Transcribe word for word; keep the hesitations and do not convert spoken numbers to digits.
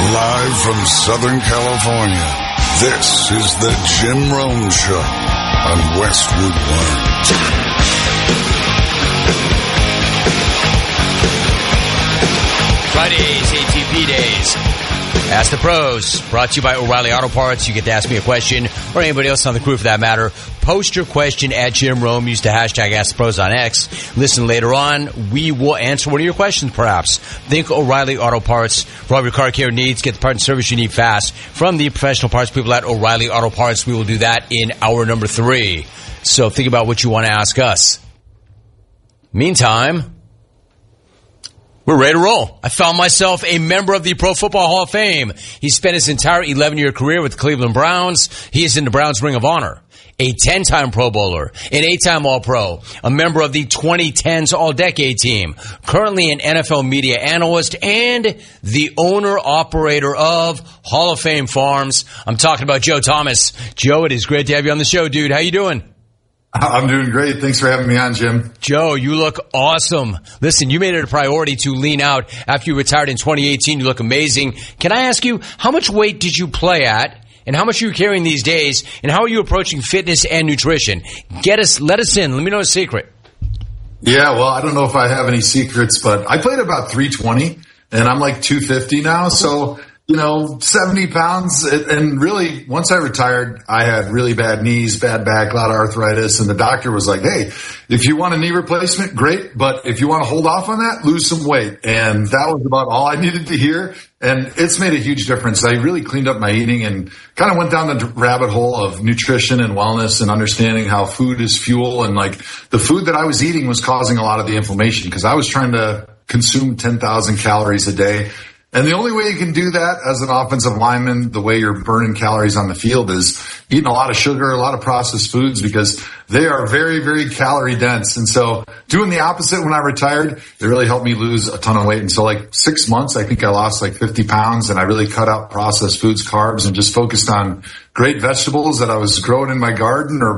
Live from Southern California, this is the Jim Rome Show on Westwood One. Fridays, A T P days. Ask the Pros, brought to you by O'Reilly Auto Parts. You get to ask me a question, or anybody else on the crew for that matter. Post your question at Jim Rome. Use the hashtag Ask the Pros on X. Listen later on. We will answer one of your questions, perhaps. Think O'Reilly Auto Parts for all your car care needs. Get the part and service you need fast from the professional parts people at O'Reilly Auto Parts. We will do that in hour number three. So think about what you want to ask us. Meantime, we're ready to roll. I found myself a member of the Pro Football Hall of Fame. He spent his entire eleven-year career with the Cleveland Browns. He is in the Browns Ring of Honor. A ten-time Pro Bowler, an eight-time All-Pro, a member of the twenty tens All-Decade Team, currently an N F L media analyst, and the owner-operator of Hall of Fame Farms. I'm talking about Joe Thomas. Joe, it is great to have you on the show, dude. How you doing? I'm doing great. Thanks for having me on, Jim. Joe, you look awesome. Listen, you made it a priority to lean out after you retired in twenty eighteen. You look amazing. Can I ask you, how much weight did you play at, and how much are you carrying these days, and how are you approaching fitness and nutrition? Get us, let us in. Let me know a secret. Yeah, well, I don't know if I have any secrets, but I played about three twenty, and I'm like two fifty now, so you know, seventy pounds. And really, once I retired, I had really bad knees, bad back, a lot of arthritis. And the doctor was like, hey, if you want a knee replacement, great. But if you want to hold off on that, lose some weight. And that was about all I needed to hear. And it's made a huge difference. I really cleaned up my eating and kind of went down the rabbit hole of nutrition and wellness and understanding how food is fuel. And like the food that I was eating was causing a lot of the inflammation because I was trying to consume ten thousand calories a day. And the only way you can do that as an offensive lineman, the way you're burning calories on the field, is eating a lot of sugar, a lot of processed foods, because they are very, very calorie dense. And so doing the opposite when I retired, it really helped me lose a ton of weight. And so like six months, I think I lost like fifty pounds, and I really cut out processed foods, carbs, and just focused on great vegetables that I was growing in my garden or